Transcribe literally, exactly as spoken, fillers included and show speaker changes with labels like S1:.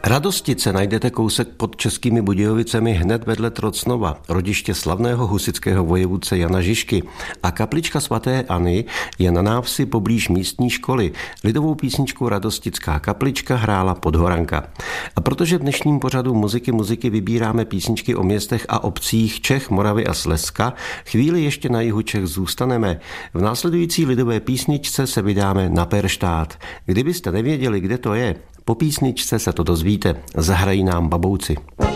S1: Radostice najdete kousek pod Českými Budějovicemi hned vedle Trocnova, rodiště slavného husitského vojevůdce Jana Žižky, a kaplička svaté Anny je na návsi poblíž místní školy. Lidovou písničku Radostická kaplička hrála Podhoranka. A protože v dnešním pořadu Muziky muziky vybíráme písničky o městech a obcích Čech, Moravy a Slezska, chvíli ještě na jihu Čech zůstaneme. V následující lidové písničce se vydáme na Perštát. Kdybyste nevěděli, kde to je, po písničce se to dozvíte. Zahrají nám Babouci.